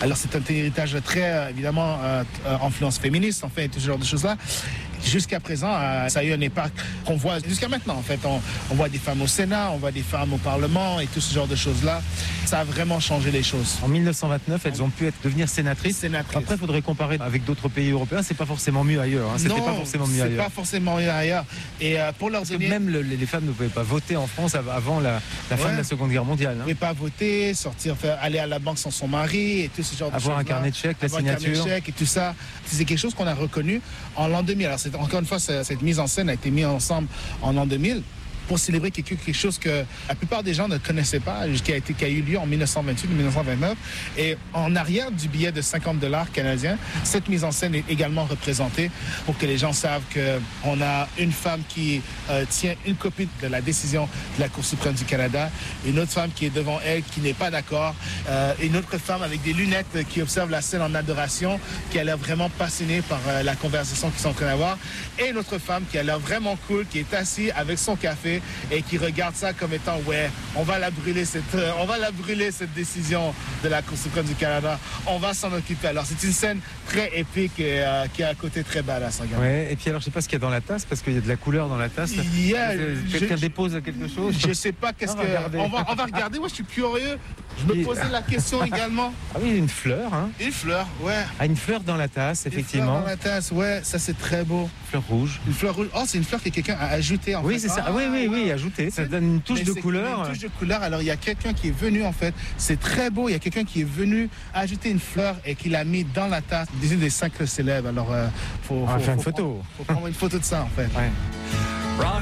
Alors c'est un héritage très, évidemment, influence féministe, en fait, tout ce genre de choses-là. Jusqu'à présent, ça a eu un impact qu'on voit jusqu'à maintenant, en fait. On voit des femmes au Sénat, on voit des femmes au Parlement et tout ce genre de choses-là. Ça a vraiment changé les choses. En 1929, elles ont pu devenir sénatrices. Après, il faudrait comparer avec d'autres pays européens. C'est pas forcément mieux ailleurs. Hein. C'était pas forcément mieux ailleurs. C'est pas forcément mieux ailleurs. Et pour leur donner... Même les femmes ne pouvaient pas voter en France avant la fin de la Seconde Guerre mondiale. Hein. Ils ne pouvaient pas voter, sortir, aller à la banque sans son mari et tout ce genre de choses. Avoir un carnet de chèques, la signature. Un carnet de chèques et tout ça. C'est quelque chose qu'on a reconnu en l'an 2000. Alors, encore une fois, cette mise en scène a été mise ensemble en l'an 2000 pour célébrer quelque chose que la plupart des gens ne connaissaient pas, qui a eu lieu en 1928-1929. Et en arrière du billet de $50 canadiens, cette mise en scène est également représentée pour que les gens savent qu'on a une femme qui tient une copie de la décision de la Cour suprême du Canada, une autre femme qui est devant elle, qui n'est pas d'accord, une autre femme avec des lunettes qui observe la scène en adoration, qui a l'air vraiment passionnée par la conversation qu'ils sont en train d'avoir, et une autre femme qui a l'air vraiment cool, qui est assise avec son café et qui regarde ça comme étant on va la brûler cette décision de la Cour suprême du Canada, on va s'en occuper. Alors c'est une scène très épique et qui a un côté très badass. Ouais, et puis alors je sais pas ce qu'il y a dans la tasse parce qu'il y a de la couleur dans la tasse. Quelqu'un dépose quelque chose. Je sais pas on va regarder. Moi je suis curieux. Je me posais la question également. Ah oui, une fleur, hein. Une fleur, ouais. Ah, une fleur dans la tasse, effectivement. Une fleur dans la tasse, ouais, ça c'est très beau. Fleur rouge. Une fleur rouge. Oh, c'est une fleur que quelqu'un a ajoutée en fait. Oui, c'est ça. Oui, ajoutée. Ça donne une touche de couleur. Une touche de couleur. Alors il y a quelqu'un qui est venu en fait. C'est très beau. Il y a quelqu'un qui est venu ajouter une fleur et qui l'a mis dans la tasse. Une des 5 célèbres. Alors faut faire une photo. Faut prendre une photo de ça en fait. Ouais.